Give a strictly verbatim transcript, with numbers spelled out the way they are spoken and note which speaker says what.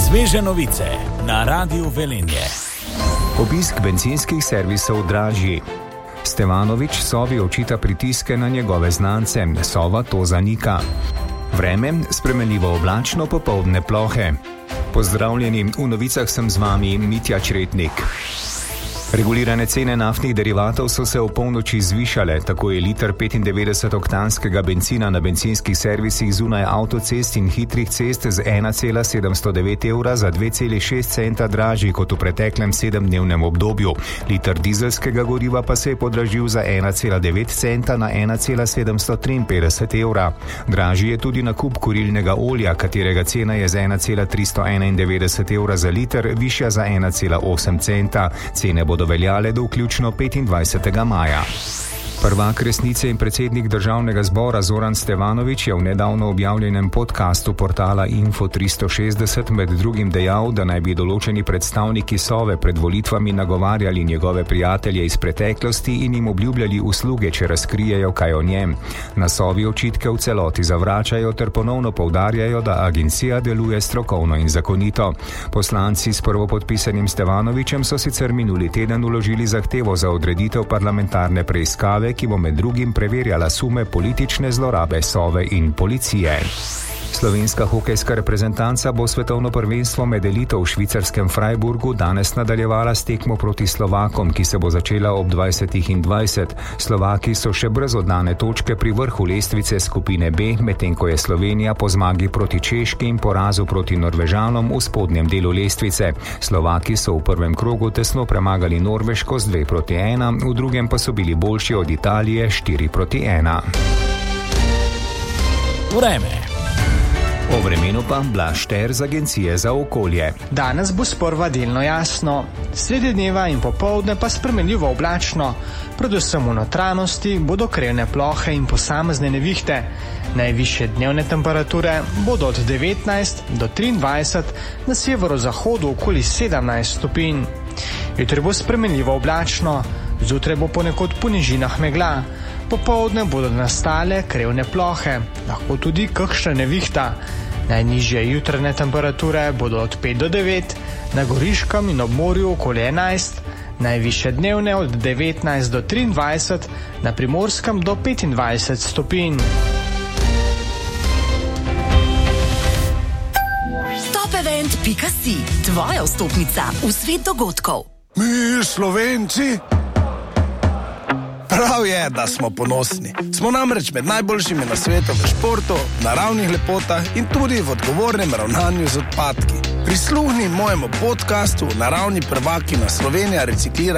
Speaker 1: Sveže novice na Radiu Velenje.
Speaker 2: Obisk bencinskih servisov dražji. Stevanović Sovi očita pritiske na njegove znance, Sova to zanika. Vreme spremenljivo oblačno, popoldne plohe. Pozdravljeni, v novicah sem z vami Mitja Čretnik. Regulirane cene naftnih derivatov so se v polnoči zvišale, tako je liter petindevetdesetoktanskega bencina na bencinskih servisih zunaj avtocest in hitrih cest z ena cela sedemsto devet evra za dve celi šest centa dražji kot v preteklem sedemdnevnem obdobju. Liter dizelskega goriva pa se je podražil za ena cela devet centa na ena cela sedemsto triinpetdeset evra. Dražji je tudi nakup kurilnega olja, katerega cena je z ena cela tristo enaindevetdeset evra za liter, višja za ena cela osem centa. Cene bodo veljale do vključno petindvajsetega maja. Prvak resnice in predsednik državnega zbora Zoran Stevanović je v nedavno objavljenem podkastu portala Info tristo šestdeset med drugim dejal, da naj bi določeni predstavniki Sove pred volitvami nagovarjali njegove prijatelje iz preteklosti in jim obljubljali usluge, če razkrijejo kaj o njem. Na Sovi očitke v celoti zavračajo ter ponovno poudarjajo, da agencija deluje strokovno in zakonito. Poslanci s prvopodpisanim Stevanovićem so sicer minuli teden vložili zahtevo za odreditev parlamentarne preiskave, ki bo med drugim preverjala sume politične zlorabe Sove in policije. Slovenska hokejska reprezentanca bo svetovno prvenstvo med elito v švicarskem Freiburgu danes nadaljevala s tekmo proti Slovakom, ki se bo začela ob dvajsetih in dvajset. Slovaki so še brez oddane točke pri vrhu lestvice skupine B, medtem ko je Slovenija po zmagi proti Češki in porazu proti Norvežanom v spodnjem delu lestvice. Slovaki so v prvem krogu tesno premagali Norveško z dve proti ena, v drugem pa so bili boljši od Italije štiri proti ena.
Speaker 1: Vreme.
Speaker 2: O vremenu pa Blaž Šter z Agencije za okolje.
Speaker 3: Danes bo sprva delno jasno, sredi dneva in popoldne pa spremenljivo oblačno. Predvsem v notranjosti bodo krajevne plohe in posamezne nevihte. Najvišje dnevne temperature bodo od devetnajst do triindvajset, na severozahodu okoli sedemnajst stopinj. Jutri bo spremenljivo oblačno, zjutraj bo ponekod po nižinah megla. Popoldne bodo nastale krajevne plohe, lahko tudi kakšna nevihta. Najnižje jutranje temperature bodo od pet do devet, na Goriškem in ob morju okoli enajst, najvišje dnevne od devetnajst do triindvajset, na Primorskem do petindvajset stopinj.
Speaker 4: Topevent pika si, tvoja vstopnica v svet dogodkov.
Speaker 5: Mi Slovenci? Prav je, da smo ponosni. Smo namreč med najboljšimi na svetu v športu, naravnih lepotah in tudi v odgovornem ravnanju z odpadki. Prisluhni mojemu podcastu Naravni prvaki na Slovenija reciklira